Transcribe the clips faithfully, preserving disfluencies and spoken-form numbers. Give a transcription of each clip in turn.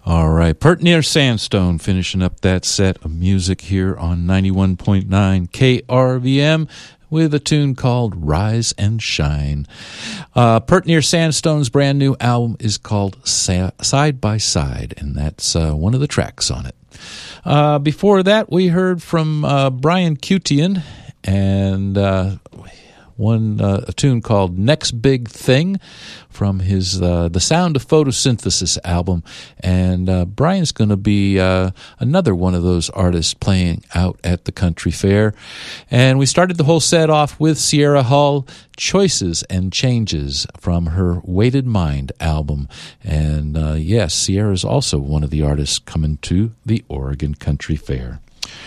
All right, Pert Near Sandstone finishing up that set of music here on ninety-one point nine K R V M with a tune called Rise and Shine. Uh, Pert Near Sandstone's brand new album is called Sa- Side by Side, and that's uh, one of the tracks on it. Uh, before that, we heard from uh, Brian Cutian and uh, one uh, a tune called Next Big Thing from his uh, The Sound of Photosynthesis album. And uh, Brian's going to be uh, another one of those artists playing out at the country fair. And we started the whole set off with Sierra Hull, Choices and Changes from her Weighted Mind album. And uh, yes, Sierra is also one of the artists coming to the Oregon Country Fair.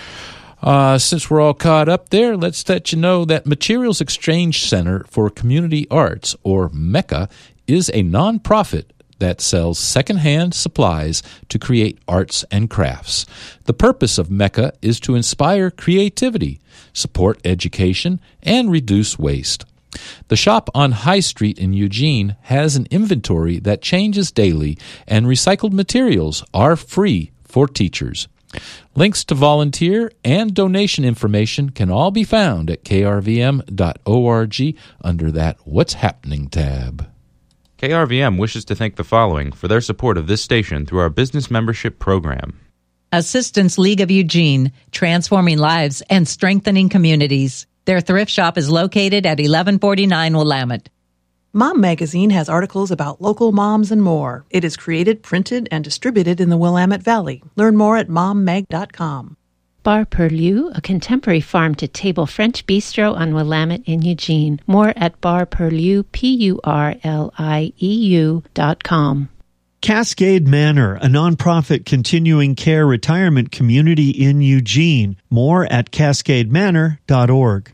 Uh, since we're all caught up there, let's let you know that Materials Exchange Center for Community Arts, or MECCA, is a nonprofit that sells secondhand supplies to create arts and crafts. The purpose of MECCA is to inspire creativity, support education, and reduce waste. The shop on High Street in Eugene has an inventory that changes daily, and recycled materials are free for teachers. Links to volunteer and donation information can all be found at k r v m dot org under that What's Happening tab. K R V M wishes to thank the following for their support of this station through our business membership program. Assistance League of Eugene, transforming lives and strengthening communities. Their thrift shop is located at eleven forty-nine Willamette. Mom Magazine has articles about local moms and more. It is created, printed, and distributed in the Willamette Valley. Learn more at mom mag dot com. Bar Perlieu, a contemporary farm-to-table French bistro on Willamette in Eugene. More at bar perlieu, P U R L I E U dot com. Cascade Manor, a nonprofit continuing care retirement community in Eugene. More at cascade manor dot org.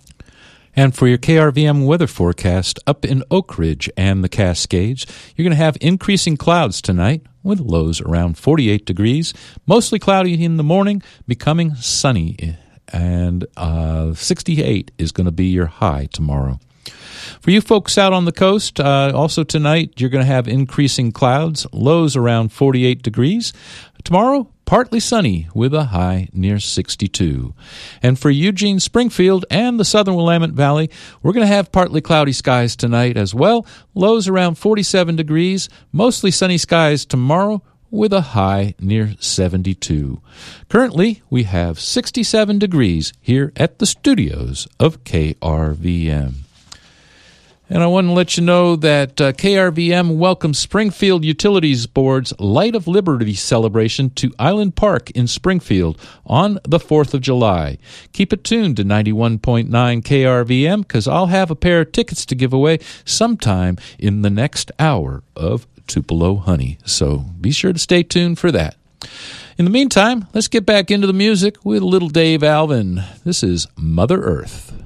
And for your K R V M weather forecast, up in Oak Ridge and the Cascades, you're going to have increasing clouds tonight with lows around forty-eight degrees, mostly cloudy in the morning, becoming sunny, and uh, sixty-eight is going to be your high tomorrow. For you folks out on the coast, uh, also tonight, you're going to have increasing clouds, lows around forty-eight degrees. Tomorrow, partly sunny with a high near sixty-two. And for Eugene, Springfield, and the southern Willamette Valley, we're going to have partly cloudy skies tonight as well. Lows around forty-seven degrees, mostly sunny skies tomorrow with a high near seventy-two. Currently, we have sixty-seven degrees here at the studios of K R V M. And I want to let you know that uh, K R V M welcomes Springfield Utilities Board's Light of Liberty celebration to Island Park in Springfield on the fourth of July. Keep it tuned to ninety-one point nine K R V M because I'll have a pair of tickets to give away sometime in the next hour of Tupelo Honey. So be sure to stay tuned for that. In the meantime, let's get back into the music with little Dave Alvin. This is Mother Earth.